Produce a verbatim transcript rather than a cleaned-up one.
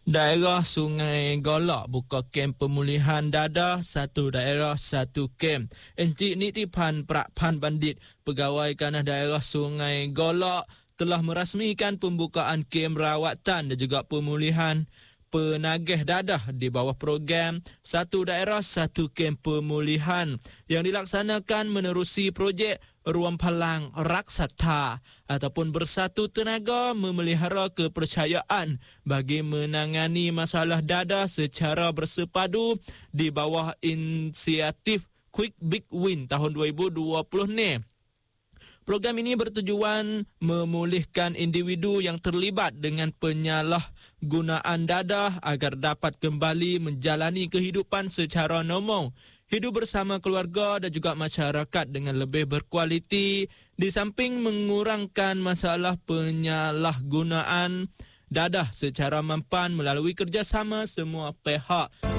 Daerah Sungai Golok buka kem pemulihan dadah, satu daerah satu kem. Encik Nitipan Prakpan Bandit, Pegawai Kanah Daerah Sungai Golok, telah merasmikan pembukaan kem rawatan dan juga pemulihan penagih dadah di bawah program Satu Daerah Satu Kem Pemulihan yang dilaksanakan menerusi projek Ruang Palang Raksasa ataupun bersatu tenaga memelihara kepercayaan bagi menangani masalah dadah secara bersepadu di bawah inisiatif Quick Big Win tahun dua ribu dua puluh ni. Program ini bertujuan memulihkan individu yang terlibat dengan penyalahgunaan dadah agar dapat kembali menjalani kehidupan secara normal, hidup bersama keluarga dan juga masyarakat dengan lebih berkualiti, di samping mengurangkan masalah penyalahgunaan dadah secara mampan melalui kerjasama semua pihak.